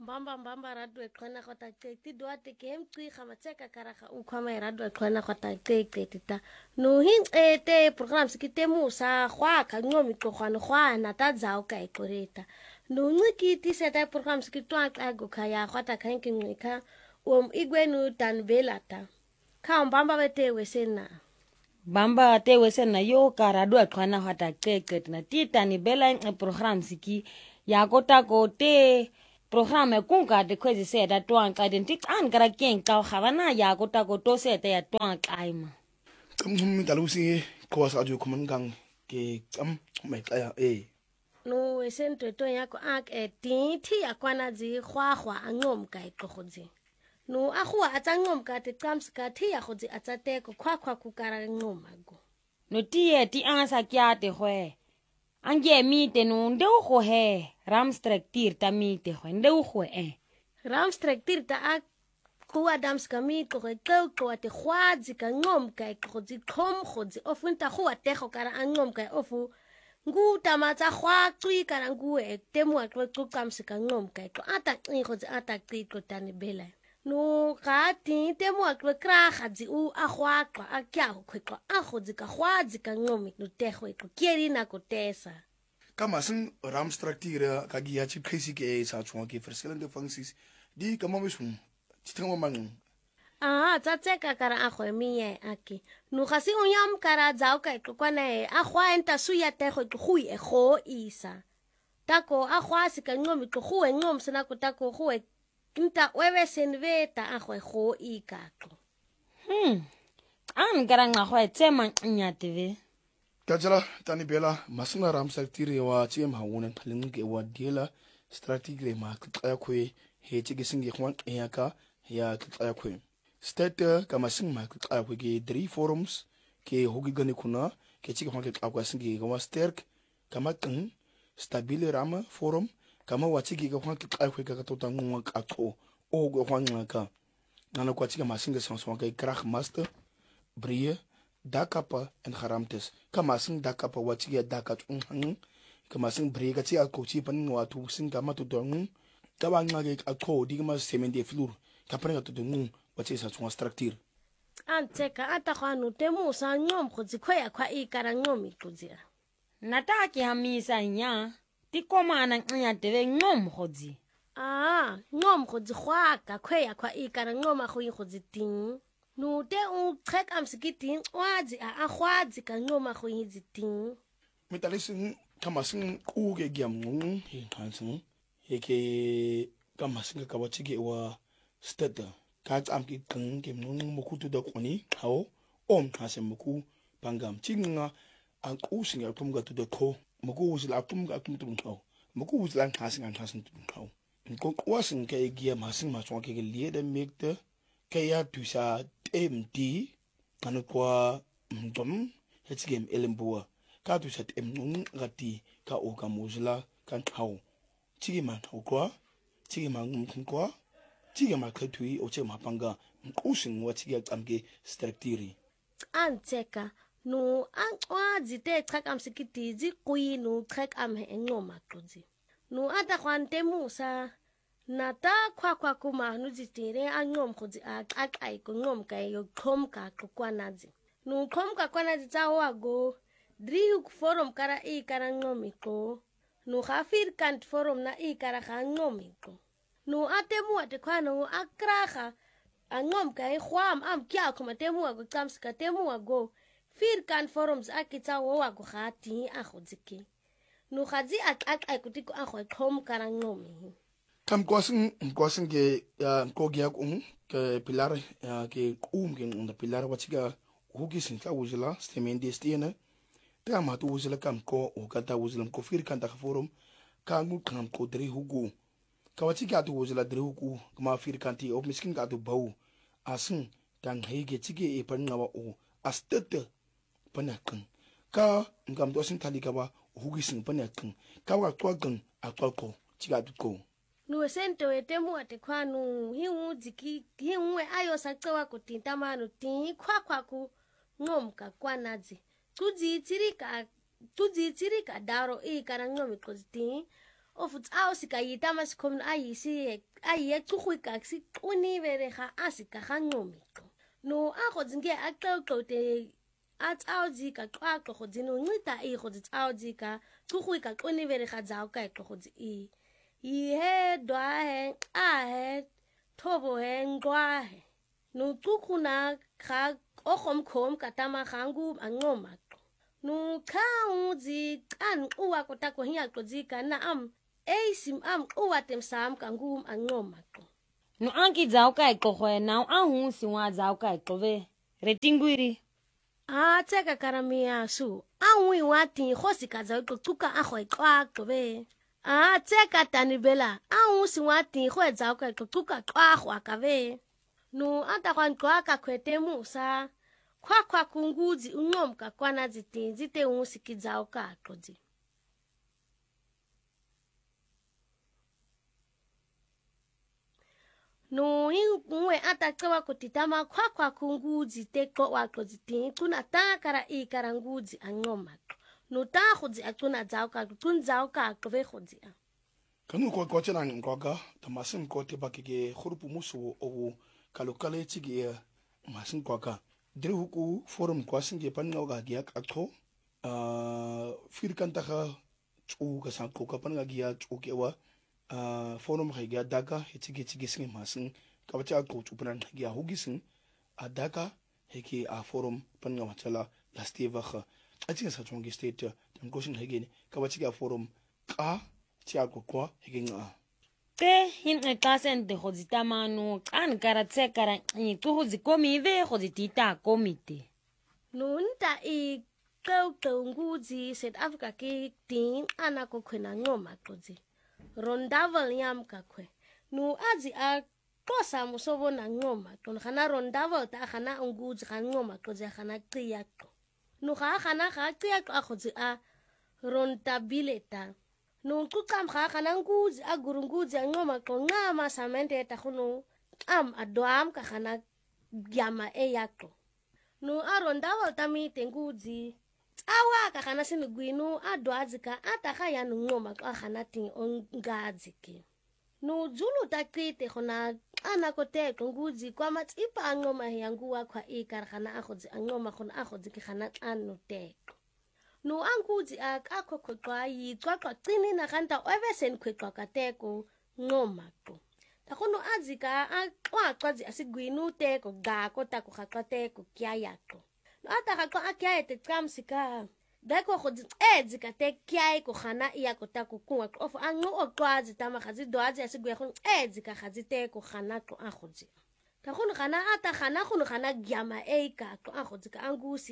mbamba radwe khona khota qeqi dwate ke mqi khamatseka karaga ukhama radwe khona khota qeqi tita no hinqete programs ki temusa khwa ka ncomi qokhwana khwana ta dzao ka iqoreta no ncikiti seta programs ki twanqa go khaya khota khanki ncika igwenu tanbelata kha mbamba betewe sena bamba tewe sena yo ka radwe khona khota qeqi tina titani bela programs ki yakota kote programa kunga de kwezi seda twanqa denticani kara kenqa khavana yakota koto seta ya twanqa ima dalusi khowas audio kumangang ke mai tsaya no esento to yako ak ti yakwana zi khwa angom ka iqogodzi no akhwa atsangom ka te tsamska thi yagodzi atsateko khwa kukara ngoma go no ti ansa kyate khwe ange mite no ndeu kho he ramstrek tirta mite khwe ndeu kho ramstrek tirta ak kuwa damska mite kho qeqo ate khwadzi ka ngom ka iqogodzi khom khodzi ofunta khuwa tekho kara angom ka ofu nguta matsa khwa cui kara nguwe temwa qoqamsika ngom ka iqo ata qikhodzi ata qiko tani bela no gati temwa qra khadzi u akhwaqa akya khweqo akhodzi ka khwadzi ka ngom no tekho iqo kierina kotesa kama sing ramstructure ka gi ya chi khisi ke sa chwa ke verschillende funksies di kama misum titanga mang tsatseka kara akho miye aki no gasi unyam kara dzao ka iqokwana akhwa enta suya tekho iqhui ekho isa tako akhwa sika ngom iqhuwe ngom sina kutako khuwe nta webe senveta akho ekho ikaqo kara ngakho tsema nyative Kajala tani bela masuna ramstructure wa chem hawunan khalinge wa diela strategy ma kaya khwe he chigisingi khwan yaka ya kaya khwe state kama sing ma kaya khwe ke 3 forums ke hogi gane kuna ke chigi khwan ke akwa singi wa sterk kama kan stabile rama forum kama wa chigi khwan ke kaya khwe ka tota ngwa ka tho o go khwan ngaka nana kwa chigi masinga sanswa ke krach master brie dakapa en garamtes kama sing dakapa wachi ya dakat kama sing brega chi akochi pan watu sing kama to dong kaba ngage akho di kama semente flur kaprenga to dong wachi sa tsunga structure anteka ata khanu temusa ngom khodzi khoya kwa ikara ngom iquzira nataki hamisa nya tikomana nya teve ngom khodzi ngom khodzi khwaka khoya kwa ikara ngoma khoyi khodzi ting no te trek am sikiting wadzi akhwadzi ka ngoma khoyidzi ting metalising kama sing ku ke giam ngung he hansu yeke kama sing ka wachige wa state ka tsam ki keng ke ngung mokutu da koni hawo hasem moku pangam chinga an ku sing ya kum ga to da ko moku usla kum ga kum tum hawo moku usla hasin tum hawo ko kwasin ke giam hasin ma chwa ke liede mekte kaya tusa MD anu kwa mdom hetsgem elembua ka tusa ngati ka oka mozla kan hau chigi man kwa chigi man kwa chigi ma khatui oche mapanga nkusing wa chigi amge structure anteka no anqwa zite chakam sikiti ziqwinu chakam engoma qodzi no ata kwante musa nata kwa kuma nuzitire angom khodzi aqaqai ngom kai yo khomka qokwanazi no khomka kwanazi tsawago driuk forum kara kara ngomiko no khafir kant forum na kara ngomiko no atemu ate kwano akraha angom kai khwam am kya kuma temu go tsamska temu go fir kant forums akitsa wago khati akhodziki no khadzi aqaqai kutiko akho khomka ngomi kam kwasin ke ko gya ke pilar ke ke unda pilar wachiga hugi sin ka wuzla stemende stiena ta ma to wuzla kam ko o kata wuzla ko fir kan ta forum ka ngu kam ko dre hugu ka wachiga to wuzla dre hugu ma fir kan ti o miskin ka to bawu asin tan hege chige e pan ngawa o astete panakan ka ngam to sin tali ka ba hugi sin panakan ka wa to gan atwa ko chiga to ko no sento etemu ate kwanu hiwe ayo sacewa kutinta manu ti kwa ku ngomka kwanazi tudziitsirika daro kara ngomi koziti of tsao sika yita masikhomna ayisi aye tsukhwika siquni bereha asika ganqomiko no ago dzinge aqoqote atsao dzika qaqo go dzino ncita go tsao dzika tsukhwika quni bereha dzao ka go dzi he dwa he a he thobo he ngwa he no tsukhuna ga ogomkhom katama gangu anqoma no khawudzi kan uwa kota ko hiya qodzika na sim uwa temsam kangum anqoma no anki dzao ka go na hu sinwa dzao ka ve retingwiri tseka karamia su anwi wati khosika dzao qotuka ago iqwa be tseka tanibela hu sinwati kho dzao ka qotuka qwa ka be no ata kwanqwa ka khwete musa kwa kungudzi unqomka kwana dzite unsikidzao ka qodzi no ingwe atacewa kutitama kwa kungudzi teqo waqodzi tuna takara ikarangudzi anqoma no takhudzi acuna dzao ka tundzao ka qove khudzi kanu ko tsena ngoka tamasin ko te bakike khurupu musu o kalokale tsige masin kwaka dre huku forum kwasinge panna ga giya kakho firkanta kha chu ka sa ko ka panna giya chu kewa forum ga giya daga hitsige sing masin ka bacha ko chu panna giya hugisin adaka heke a forum panna wachala ya steva kha atin sa chongi state tan ko shin hege ka bacha ga forum ka tia ko kwa hege nga te hin ekasen de hodzitamanu kan karatse kara ni tu hodzikomi ve hodzitita komite no nta ngudzi South Africa ke tin ana ko khwena ngoma qodzi rondavel yam ka khwe no azi a qosa musobo na ngoma ton khana rondavel ta khana ngudzi khan ngoma qodzi khana qiya no khana qiya qodzi a rontabileta no tuqam khana ngudzi a gurungudzi ngoma qonqama samente ta khunu adwam ka khana gyama yakho no arondavel tamite ngudzi awa ka khana sinugwinu adwadzika ataka ya ngoma ka khana tin ongadzike no zulu taqite khona ana kote ngudzi kwa matsipa ngoma yangu wa kwa ikar khana agodzi ngoma khona agodzi ki khana anu teko no angudzi akakho khoqwa yi xwaxwa cini na khanta ovesen khweqwa kateko ngoma ko takhono adzika aqwaqwadzi asigwinu teko gako tako khaqateko kyayaqo ataka akyayete tsamsika dako khodzi edzika tekyay ko khana iya kotako kuwa of anqo oqwadzi tama khazi dwadzi asigwe khon edzika khazi teko khana ko akhodzi takhono khana ata khana khono khana gyama eika ko akhodzi ka angusi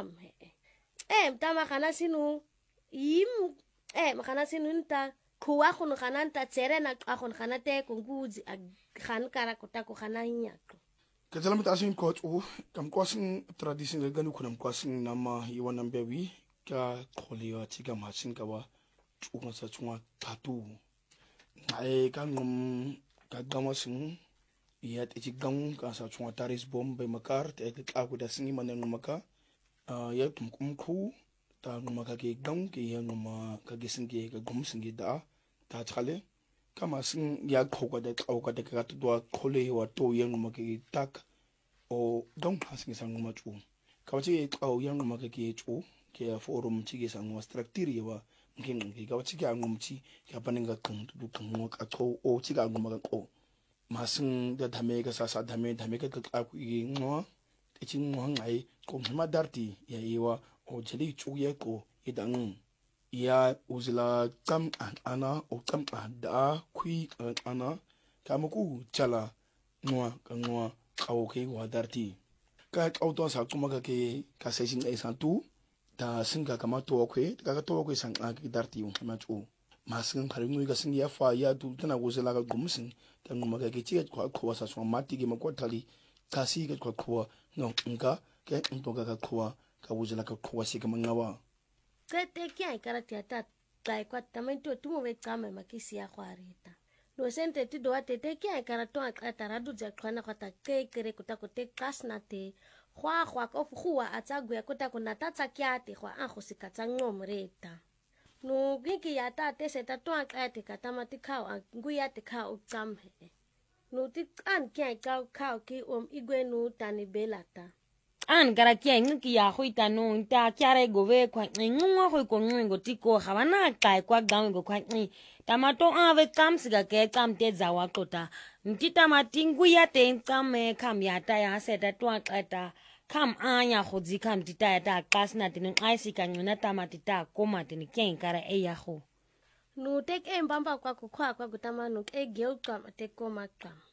tama khana sinu khana sinu nta kuwa khono khana nta tserena khono khana teko ngudzi khan kara kotako khana nyako Kajalam tasin ko kam kwasin tradisi ganu kunam kwasin nama iwan nambewi ka kholiwa chiga masin kawa chunga sa chunga tatu ka ngom ka gamasin iya te gang ka sa chunga taris bom be makar te ka ku da singi manen maka ya kumku ta maka ke gang ke ya ngoma ka gesinge ka gomsinge da ta chale kama sing ya khoka de ka to khole wa to yang ma ke tak o dong hasing sang ma chu ka chi au yang ma ke chu ke forum chi ke sang wa structure wa ngin ke ka chi ka ngum chi ka paninga kung du kung ka to o chi ka ngum ka ko ma sing da dhame ka sa dhame ka ka ku i ngwa te chi ngwa ngai ko ma darti ya iwa o jeli chu ye ko idang ya uzila tam ana o tam da kui ana kamuku chala ngwa kawo ke wa darti ka auto sa kuma ka ke ka session ai santu da singa kama to kwe ka to kwe sang a ki darti un ma chu ma sing phari ngui ka sing ya fa ya tu tana uzila ka gumsin ka nguma ka ke chi ko sa so mati ke ma ko thali ka si ka ko no nga ke to ka ko ka uzila ka ko si ka mangawa Kete kia ikarati ata tai kwa tamento tumo we kama makisi ya kwarita. No sente ti doa te kia ikarato ataradu ja kwana kwa ta kere kutako te kasna te kwa kofu huwa atagu ya kutako na tata kia te kwa anjo sikata ngomreta. Nu kinki ya tate seta tuan kati katama tikau nguya tikau uktamhe. Nu tikan kia kau ki igwe nu tani belata. An gara kia ngiki ya huita no nta kiare gove kwa ngwa hoi ko ngo tiko hawana kai kwa gawe go kwa ni tamato ave kamsiga ke kamte zawa kota ntita matingu ya te kame kam ya ta ya seta tuan kata kam anya khodzi kam tita ya ta kasna tin aisika nguna tamatita koma tin ken kara e ya ho Nu tek embamba kwa kutama nu egeu kama tekoma kama.